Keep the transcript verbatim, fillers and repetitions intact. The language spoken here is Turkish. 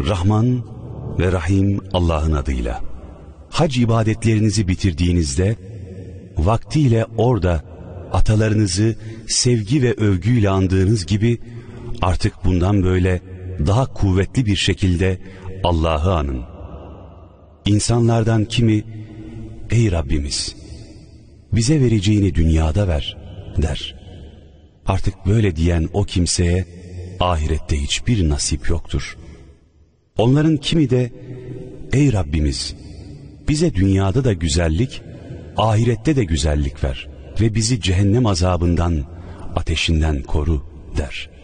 Rahman ve Rahim Allah'ın adıyla. Hac ibadetlerinizi bitirdiğinizde, vaktiyle orada atalarınızı sevgi ve övgüyle andığınız gibi, artık bundan böyle daha kuvvetli bir şekilde Allah'ı anın. İnsanlardan kimi, ey Rabbimiz, bize vereceğini dünyada ver der. Artık böyle diyen o kimseye ahirette hiçbir nasip yoktur. Onların kimi de, ey Rabbimiz, bize dünyada da güzellik, ahirette de güzellik ver ve bizi cehennem azabından, ateşinden koru der.